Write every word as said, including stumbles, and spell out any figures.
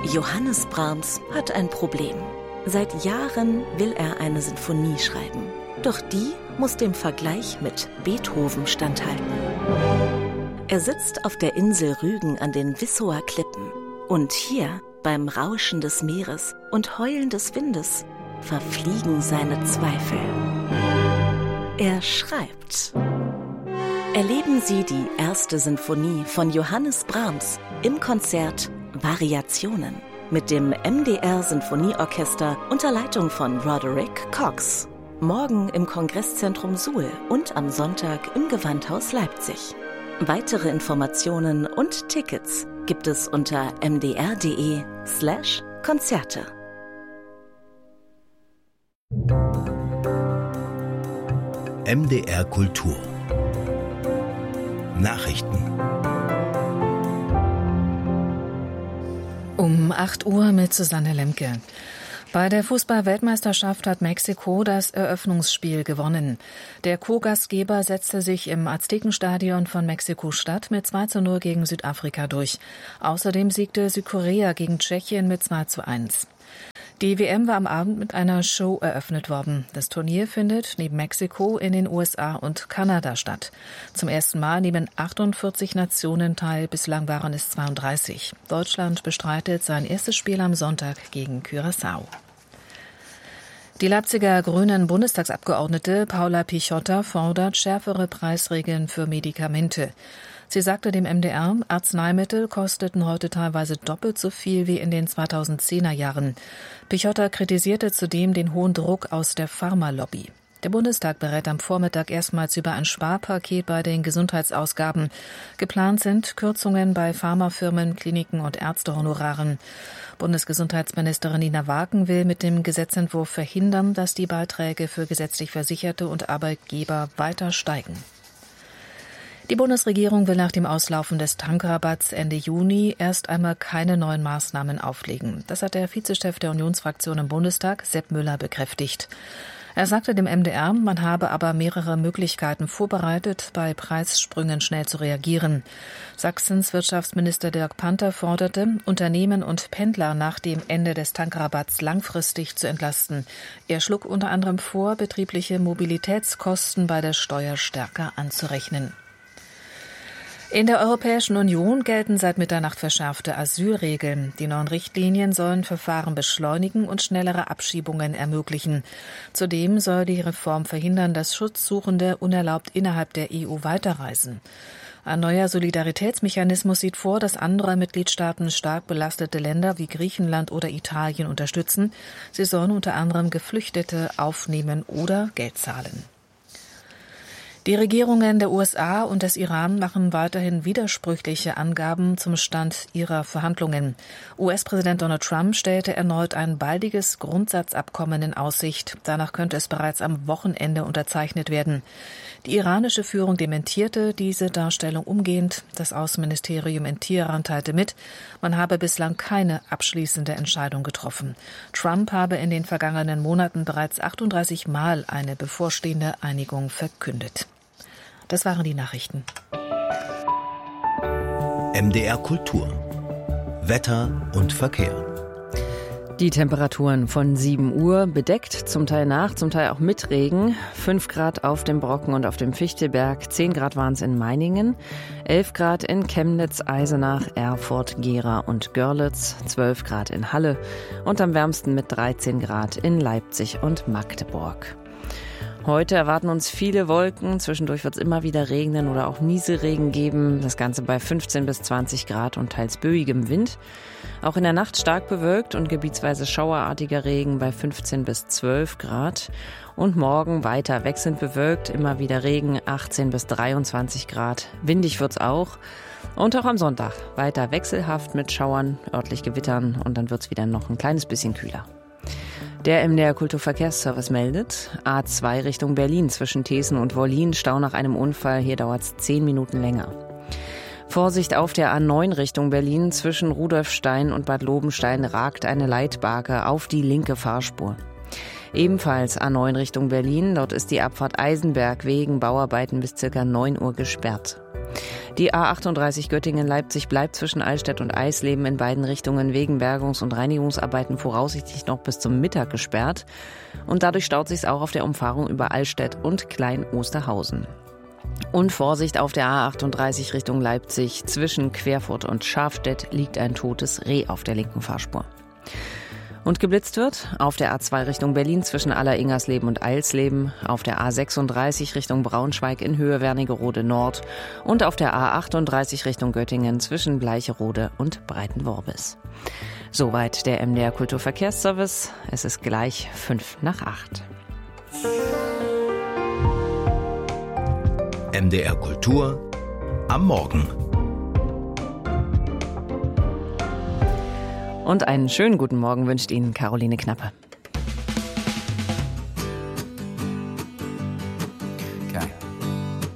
Johannes Brahms hat ein Problem. Seit Jahren will er eine Sinfonie schreiben. Doch die muss dem Vergleich mit Beethoven standhalten. Er sitzt auf der Insel Rügen an den Wissower Klippen. Und hier, beim Rauschen des Meeres und Heulen des Windes, verfliegen seine Zweifel. Er schreibt. Erleben Sie die erste Sinfonie von Johannes Brahms im Konzert Variationen mit dem M D R Sinfonieorchester unter Leitung von Roderick Cox. Morgen im Kongresszentrum Suhl und am Sonntag im Gewandhaus Leipzig. Weitere Informationen und Tickets gibt es unter mdr.de slash Konzerte. M D R Kultur Nachrichten. Um acht Uhr mit Susanne Lemke. Bei der Fußball-Weltmeisterschaft hat Mexiko das Eröffnungsspiel gewonnen. Der Co-Gastgeber setzte sich im Aztekenstadion von Mexiko-Stadt mit zwei zu null gegen Südafrika durch. Außerdem siegte Südkorea gegen Tschechien mit zwei zu eins. Die W M war am Abend mit einer Show eröffnet worden. Das Turnier findet neben Mexiko in den U S A und Kanada statt. Zum ersten Mal nehmen achtundvierzig Nationen teil, bislang waren es zweiunddreißig. Deutschland bestreitet sein erstes Spiel am Sonntag gegen Curaçao. Die Leipziger Grünen Bundestagsabgeordnete Paula Pichotta fordert schärfere Preisregeln für Medikamente. Sie sagte dem M D R, Arzneimittel kosteten heute teilweise doppelt so viel wie in den zweitausendzehner Jahren. Pichotta kritisierte zudem den hohen Druck aus der Pharmalobby. Der Bundestag berät am Vormittag erstmals über ein Sparpaket bei den Gesundheitsausgaben. Geplant sind Kürzungen bei Pharmafirmen, Kliniken und Ärztehonoraren. Bundesgesundheitsministerin Nina Waken will mit dem Gesetzentwurf verhindern, dass die Beiträge für gesetzlich Versicherte und Arbeitgeber weiter steigen. Die Bundesregierung will nach dem Auslaufen des Tankrabatts Ende Juni erst einmal keine neuen Maßnahmen auflegen. Das hat der Vizechef der Unionsfraktion im Bundestag, Sepp Müller, bekräftigt. Er sagte dem M D R, man habe aber mehrere Möglichkeiten vorbereitet, bei Preissprüngen schnell zu reagieren. Sachsens Wirtschaftsminister Dirk Panther forderte, Unternehmen und Pendler nach dem Ende des Tankrabatts langfristig zu entlasten. Er schlug unter anderem vor, betriebliche Mobilitätskosten bei der Steuer stärker anzurechnen. In der Europäischen Union gelten seit Mitternacht verschärfte Asylregeln. Die neuen Richtlinien sollen Verfahren beschleunigen und schnellere Abschiebungen ermöglichen. Zudem soll die Reform verhindern, dass Schutzsuchende unerlaubt innerhalb der E U weiterreisen. Ein neuer Solidaritätsmechanismus sieht vor, dass andere Mitgliedstaaten stark belastete Länder wie Griechenland oder Italien unterstützen. Sie sollen unter anderem Geflüchtete aufnehmen oder Geld zahlen. Die Regierungen der U S A und des Iran machen weiterhin widersprüchliche Angaben zum Stand ihrer Verhandlungen. U S-Präsident Donald Trump stellte erneut ein baldiges Grundsatzabkommen in Aussicht. Danach könnte es bereits am Wochenende unterzeichnet werden. Die iranische Führung dementierte diese Darstellung umgehend. Das Außenministerium in Teheran teilte mit, man habe bislang keine abschließende Entscheidung getroffen. Trump habe in den vergangenen Monaten bereits achtunddreißig Mal eine bevorstehende Einigung verkündet. Das waren die Nachrichten. M D R Kultur. Wetter und Verkehr. Die Temperaturen von sieben Uhr bedeckt, zum Teil nach, zum Teil auch mit Regen. fünf Grad auf dem Brocken und auf dem Fichtelberg, zehn Grad waren es in Meiningen, elf Grad in Chemnitz, Eisenach, Erfurt, Gera und Görlitz, zwölf Grad in Halle und am wärmsten mit dreizehn Grad in Leipzig und Magdeburg. Heute erwarten uns viele Wolken, zwischendurch wird es immer wieder regnen oder auch Nieselregen geben, das Ganze bei fünfzehn bis zwanzig Grad und teils böigem Wind. Auch in der Nacht stark bewölkt und gebietsweise schauerartiger Regen bei fünfzehn bis zwölf Grad. Und morgen weiter wechselnd bewölkt, immer wieder Regen, achtzehn bis dreiundzwanzig Grad. Windig wird's auch. Und auch am Sonntag weiter wechselhaft mit Schauern, örtlich Gewittern und dann wird's wieder noch ein kleines bisschen kühler. Der M D R Kulturverkehrsservice meldet, A zwei Richtung Berlin zwischen Thesen und Wollin, Stau nach einem Unfall, hier dauert es zehn Minuten länger. Vorsicht auf der A neun Richtung Berlin, zwischen Rudolfstein und Bad Lobenstein ragt eine Leitbarke auf die linke Fahrspur. Ebenfalls A neun Richtung Berlin. Dort ist die Abfahrt Eisenberg wegen Bauarbeiten bis circa neun Uhr gesperrt. Die A achtunddreißig Göttingen-Leipzig bleibt zwischen Allstedt und Eisleben in beiden Richtungen wegen Bergungs- und Reinigungsarbeiten voraussichtlich noch bis zum Mittag gesperrt. Und dadurch staut sich auch auf der Umfahrung über Allstedt und Klein-Osterhausen. Und Vorsicht auf der A achtunddreißig Richtung Leipzig. Zwischen Querfurt und Schafstedt liegt ein totes Reh auf der linken Fahrspur. Und geblitzt wird auf der A zwei Richtung Berlin zwischen Aller-Ingersleben und Eilsleben, auf der A sechsunddreißig Richtung Braunschweig in Höhe Wernigerode Nord und auf der A achtunddreißig Richtung Göttingen zwischen Bleicherode und Breitenworbis. Soweit der M D R Kulturverkehrsservice. Es ist gleich fünf nach acht. M D R Kultur am Morgen. Und einen schönen guten Morgen wünscht Ihnen Caroline Knappe.